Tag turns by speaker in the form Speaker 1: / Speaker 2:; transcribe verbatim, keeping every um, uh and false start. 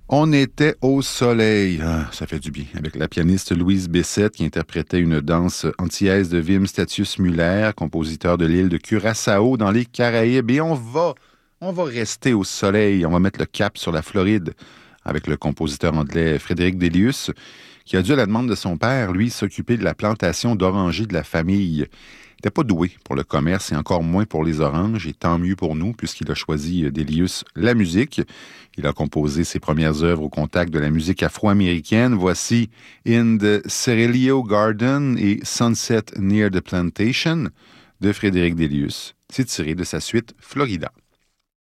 Speaker 1: On était au soleil. Ah, ça fait du bien. Avec la pianiste Louise Bessette qui interprétait une danse antillaise de Wim Statius Muller, compositeur de l'île de Curaçao dans les Caraïbes. Et on va, on va rester au soleil. On va mettre le cap sur la Floride avec le compositeur anglais Frédéric Delius, qui a dû, à la demande de son père, lui, s'occuper de la plantation d'orangers de la famille. Il n'était pas doué pour le commerce et encore moins pour les oranges, et tant mieux pour nous, puisqu'il a choisi Delius la musique. Il a composé ses premières œuvres au contact de la musique afro-américaine. Voici In the Cerelio Garden et Sunset Near the Plantation de Frédéric Delius. C'est tiré de sa suite Florida.